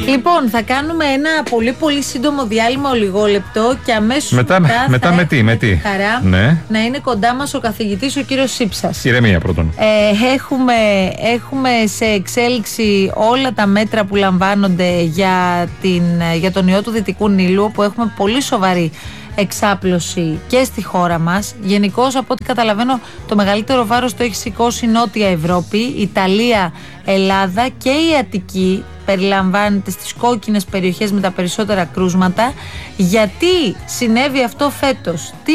Λοιπόν, θα κάνουμε ένα πολύ πολύ σύντομο διάλειμμα, ολιγόλεπτο, και αμέσως μετά με τι. Χαρά να είναι κοντά μας ο καθηγητής, ο κύριος Σύψας. Ηρεμία πρώτον. Έχουμε σε εξέλιξη όλα τα μέτρα που λαμβάνονται για τον ιό του Δυτικού Νείλου, όπου έχουμε πολύ σοβαρή εξάπλωση και στη χώρα μας. Γενικώς, από ό,τι καταλαβαίνω, το μεγαλύτερο βάρος το έχει σηκώσει η Νότια Ευρώπη, Ιταλία, Ελλάδα και η Αττική περιλαμβάνεται στις κόκκινες περιοχές με τα περισσότερα κρούσματα. Γιατί συνέβη αυτό φέτος?